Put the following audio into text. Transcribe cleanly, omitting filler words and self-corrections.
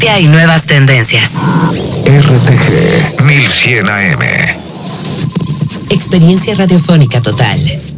Tecnología y nuevas tendencias. RTG 1100 AM. Experiencia radiofónica total.